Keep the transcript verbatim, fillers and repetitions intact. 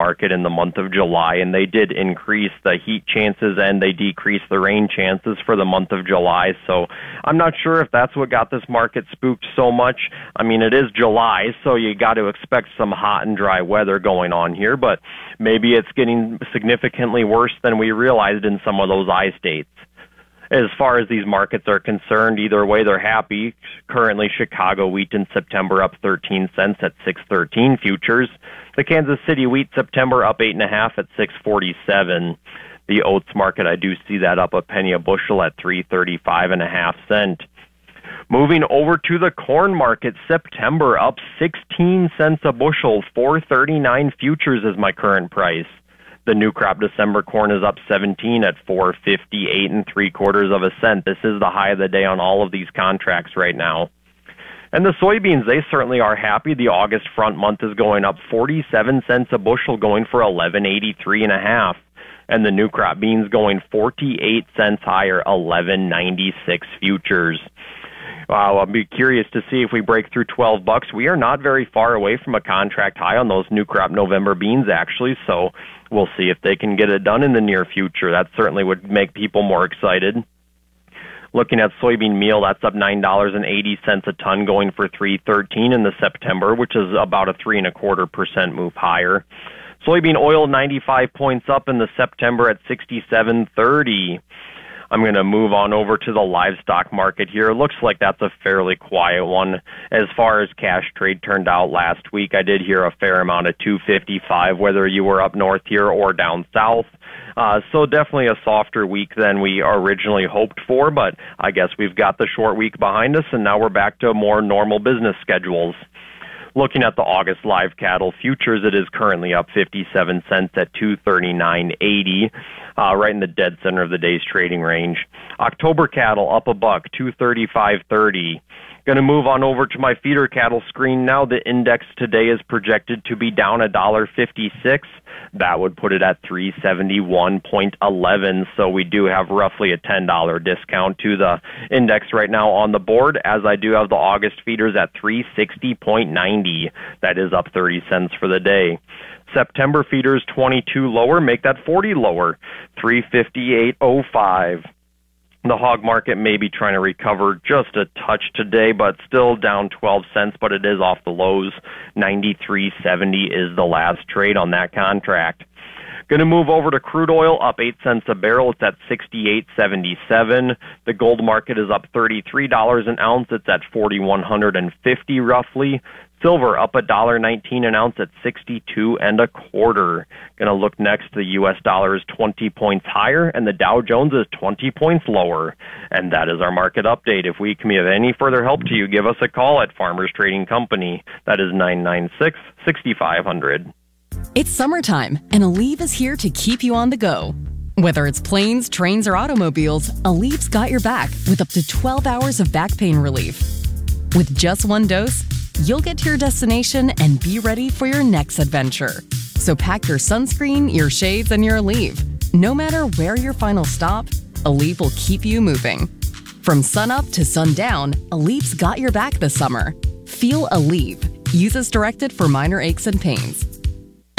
market in the month of July, and they did increase the heat chances and they decreased the rain chances for the month of July. So I'm not sure if that's what got this market spooked so much. I mean, it is July, so you got to expect some hot and dry weather going on here, but maybe it's getting significantly worse than we realized in some of those I states. As far as these markets are concerned, either way, they're happy. Currently, Chicago wheat in September up thirteen cents at six thirteen futures. The Kansas City wheat September up eight and a half at six forty-seven. The oats market, I do see that up a penny a bushel at three thirty-five and a half cent. Moving over to the corn market, September up sixteen cents a bushel, four thirty-nine futures is my current price. The new crop December corn is up seventeen at four fifty-eight and three quarters of a cent. This is the high of the day on all of these contracts right now. And the soybeans, they certainly are happy. The August front month is going up forty-seven cents a bushel, going for eleven eighty-three and a half. And the new crop beans going forty-eight cents higher, eleven ninety-six futures. Wow, I'll be curious to see if we break through twelve bucks. We are not very far away from a contract high on those new crop November beans, actually, so we'll see if they can get it done in the near future. That certainly would make people more excited. Looking at soybean meal, that's up nine dollars and eighty cents a ton, going for three thirteen in the September, which is about a three and a quarter percent move higher. Soybean oil, ninety-five points up in the September at sixty-seven thirty. I'm going to move on over to the livestock market here. It looks like that's a fairly quiet one. As far as cash trade turned out last week, I did hear a fair amount of two fifty-five, whether you were up north here or down south. Uh, so definitely a softer week than we originally hoped for, but I guess we've got the short week behind us, and now we're back to more normal business schedules. Looking at the August live cattle futures, it is currently up fifty-seven cents at two thirty-nine eighty, uh, right in the dead center of the day's trading range. October cattle up a buck, two thirty-five thirty. Going to move on over to my feeder cattle screen now. The index today is projected to be down one dollar fifty-six. That would put it at three seventy-one eleven. So we do have roughly a ten dollar discount to the index right now on the board, as I do have the August feeders at three sixty ninety. That is up thirty cents for the day. September feeders twenty-two lower, make that forty lower, three fifty-eight oh five. The hog market may be trying to recover just a touch today, but still down twelve cents, but it is off the lows. ninety-three seventy is the last trade on that contract. Going to move over to crude oil, up eight cents a barrel. It's at sixty-eight seventy-seven. The gold market is up thirty-three dollars an ounce. It's at forty-one fifty roughly. Silver up one dollar nineteen an ounce at sixty-two and a quarter. Going to look next. The U S dollar is twenty points higher, and the Dow Jones is twenty points lower. And that is our market update. If we can be of any further help to you, give us a call at Farmers Trading Company. That is nine nine six, six five zero zero. It's summertime, and Aleve is here to keep you on the go. Whether it's planes, trains, or automobiles, Aleve's got your back with up to twelve hours of back pain relief. With just one dose, you'll get to your destination and be ready for your next adventure. So pack your sunscreen, your shades, and your Aleve. No matter where your final stop, Aleve will keep you moving. From sunup to sundown, Aleve's got your back this summer. Feel Aleve. Use as directed for minor aches and pains.